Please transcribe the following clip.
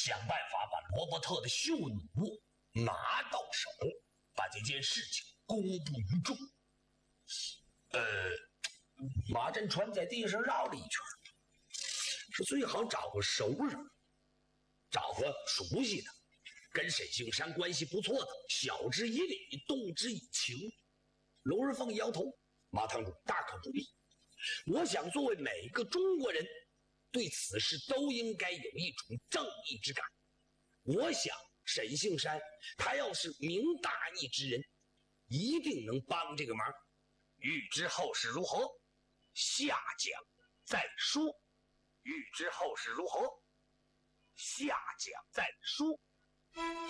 想办法把罗伯特的秀弩拿到手，把这件事情公布于众。马振川在地上绕了一圈，说最好找个熟人，找个熟悉的，跟沈杏山关系不错的，晓之以理，动之以情。龙日凤摇头，马堂主大可不必。我想作为每个中国人，对此事都应该有一种正义之感。我想沈杏山他要是明大义之人，一定能帮这个忙。欲知后事如何，下讲再说。欲知后事如何，下讲再说。